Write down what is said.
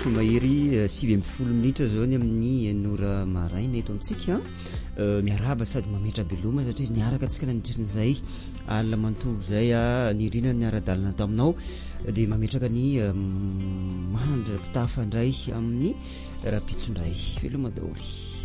mahery 7:20 zao ny amin'ny nora maraina eto amintsika miaraba sady mametra beloma satria niaraka antsika nandritran'izay alina mantovy zay ny rina ny ara-dalana atao aminao dia mametraka ny mandra-pitafa indray amin'ny raha-pitsondray veloma daholy.